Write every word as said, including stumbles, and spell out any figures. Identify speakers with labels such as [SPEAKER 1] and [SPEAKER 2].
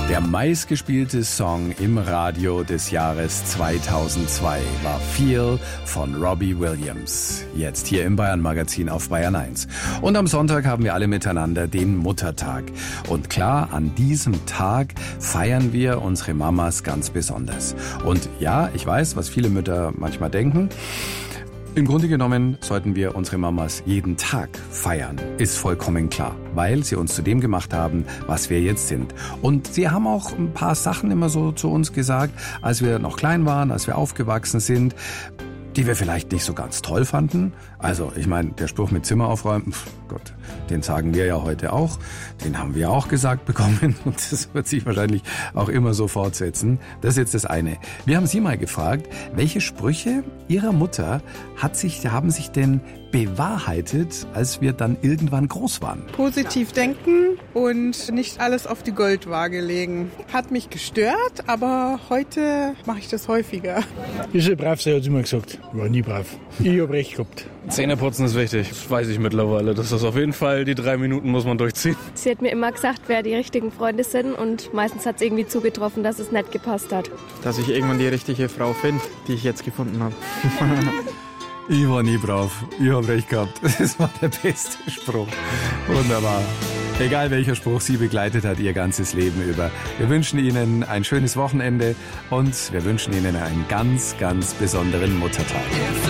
[SPEAKER 1] Der meistgespielte Song im Radio des Jahres zweitausendzwei war Feel von Robbie Williams. Jetzt hier im Bayern-Magazin auf Bayern eins. Und am Sonntag haben wir alle miteinander den Muttertag. Und klar, an diesem Tag feiern wir unsere Mamas ganz besonders. Und ja, ich weiß, was viele Mütter manchmal denken. Im Grunde genommen sollten wir unsere Mamas jeden Tag feiern, ist vollkommen klar, weil sie uns zu dem gemacht haben, was wir jetzt sind. Und sie haben auch ein paar Sachen immer so zu uns gesagt, als wir noch klein waren, als wir aufgewachsen sind, die wir vielleicht nicht so ganz toll fanden. Also, ich meine, der Spruch mit Zimmer aufräumen, pf, Gott, den sagen wir ja heute auch. Den haben wir auch gesagt bekommen und das wird sich wahrscheinlich auch immer so fortsetzen. Das ist jetzt das eine. Wir haben Sie mal gefragt, welche Sprüche Ihrer Mutter hat sich, haben sich denn bewahrheitet, als wir dann irgendwann groß waren?
[SPEAKER 2] Positiv denken und nicht alles auf die Goldwaage legen. Hat mich gestört, aber heute mache ich das häufiger.
[SPEAKER 3] Ist ja brav, sie hat immer gesagt. War nie brav. Ich hab recht gehabt.
[SPEAKER 4] Zähneputzen ist wichtig, das weiß ich mittlerweile. Das ist auf jeden Fall, die drei Minuten muss man durchziehen.
[SPEAKER 5] Sie hat mir immer gesagt, wer die richtigen Freunde sind und meistens hat es irgendwie zugetroffen, dass es nicht gepasst hat.
[SPEAKER 6] Dass ich irgendwann die richtige Frau finde, die ich jetzt gefunden habe.
[SPEAKER 1] Ich war nie brav, ich hab recht gehabt. Das war der beste Spruch. Wunderbar. Egal welcher Spruch Sie begleitet hat Ihr ganzes Leben über. Wir wünschen Ihnen ein schönes Wochenende und wir wünschen Ihnen einen ganz, ganz besonderen Muttertag.